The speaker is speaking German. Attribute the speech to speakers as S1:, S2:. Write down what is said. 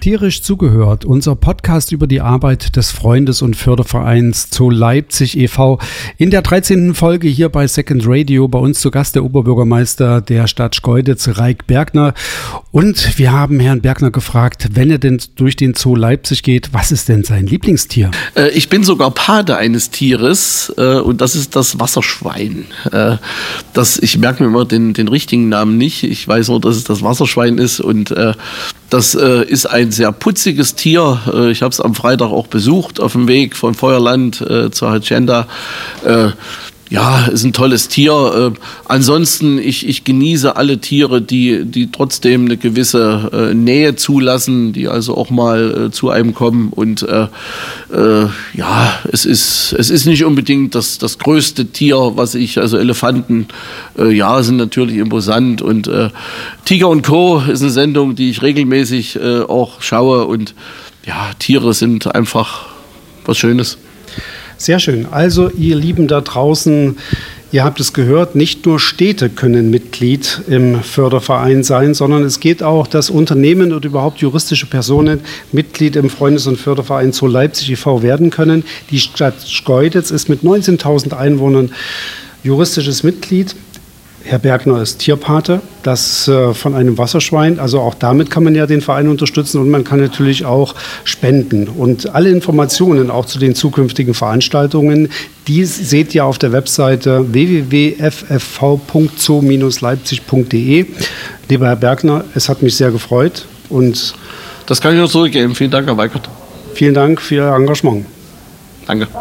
S1: Tierisch zugehört, unser Podcast über die Arbeit des Freundes- und Fördervereins Zoo Leipzig e.V. In der 13. Folge hier bei Second Radio, bei uns zu Gast der Oberbürgermeister der Stadt Schkeuditz, Raik Bergner. Und wir haben Herrn Bergner gefragt, wenn er denn durch den Zoo Leipzig geht, was ist denn sein Lieblingstier?
S2: Ich bin sogar Pate eines Tieres und das ist das Wasserschwein. Ich merke mir immer den richtigen Namen nicht. Ich weiß nur, dass es das Wasserschwein ist und das ist ein sehr putziges Tier. Ich habe es am Freitag auch besucht auf dem Weg von Feuerland zur Hacienda. Ja, ist ein tolles Tier. Ansonsten, ich genieße alle Tiere, die trotzdem eine gewisse Nähe zulassen, die also auch mal zu einem kommen. Und ja, es ist nicht unbedingt das größte Tier, also Elefanten, ja, sind natürlich imposant. Und Tiger und Co. ist eine Sendung, die ich regelmäßig auch schaue. Und ja, Tiere sind einfach was Schönes.
S1: Sehr schön. Also ihr Lieben da draußen, ihr habt es gehört, nicht nur Städte können Mitglied im Förderverein sein, sondern es geht auch, dass Unternehmen oder überhaupt juristische Personen Mitglied im Freundes- und Förderverein Zoo Leipzig e.V. werden können. Die Stadt Schkeuditz ist mit 19.000 Einwohnern juristisches Mitglied. Herr Bergner ist Tierpate, das von einem Wasserschwein. Also auch damit kann man ja den Verein unterstützen und man kann natürlich auch spenden. Und alle Informationen auch zu den zukünftigen Veranstaltungen, die seht ihr auf der Webseite www.ffv.zoo-leipzig.de. Lieber Herr Bergner, es hat mich sehr gefreut. Und
S2: das kann ich nur zurückgeben. Vielen Dank, Herr Weikert.
S1: Vielen Dank für Ihr Engagement.
S2: Danke.